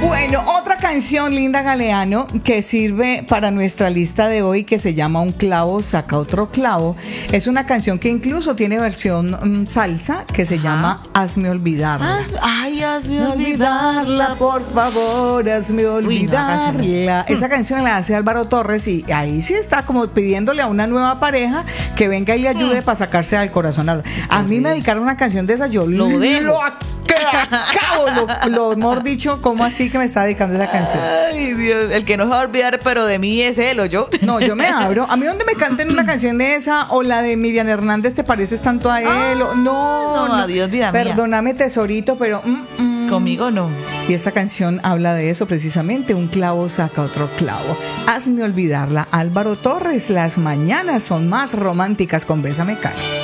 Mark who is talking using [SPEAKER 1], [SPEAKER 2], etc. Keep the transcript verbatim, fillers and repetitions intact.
[SPEAKER 1] Bueno, otra canción, Linda Galeano, que sirve para nuestra lista de hoy, que se llama Un clavo saca otro clavo. Es una canción que incluso tiene versión um, salsa, que se Ajá. llama Hazme olvidarla.
[SPEAKER 2] Haz, ay, hazme olvidarla, por favor, hazme olvidarla.
[SPEAKER 1] Uy, no, esa canción la hace Álvaro Torres y ahí sí está como pidiéndole a una nueva pareja que venga y le ayude para sacarse al corazón. A mí me dedicaron una canción de esa, yo lo, lo dejo. Que acabo, lo, lo mejor dicho, ¿cómo así que me está dedicando esa canción?
[SPEAKER 2] Ay, Dios, el que no se va a olvidar, pero de mí es él o yo.
[SPEAKER 1] No, yo me abro. A mí donde me canten una canción de esa o la de Miriam Hernández, ¿te pareces tanto a él? Ah, o, no,
[SPEAKER 2] no, adiós, vida mía.
[SPEAKER 1] Perdóname, tesorito, pero mm, mm.
[SPEAKER 2] conmigo no.
[SPEAKER 1] Y esta canción habla de eso precisamente, un clavo saca otro clavo. Hazme olvidarla, Álvaro Torres. Las mañanas son más románticas con Bésame Cali.